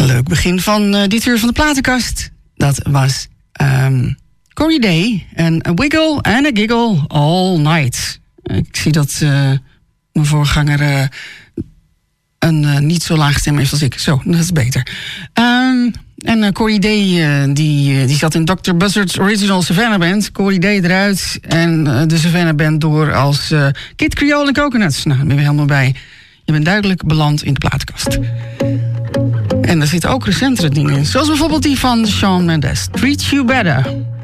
Leuk begin van dit uur van de platenkast. Dat was Corey Day en A Wiggle and a Giggle All Night. Ik zie dat mijn voorganger een niet zo laag stem heeft als ik. Zo, dat is beter. En Corey Day die zat in Dr. Buzzard's Original Savannah Band. Corey Day eruit en de Savannah Band door als Kid Creole en Coconuts. Nou, daar ben je helemaal bij. Je bent duidelijk beland in de platenkast. En er zitten ook recentere dingen in. Zoals bijvoorbeeld die van Shawn Mendes. Treat You Better.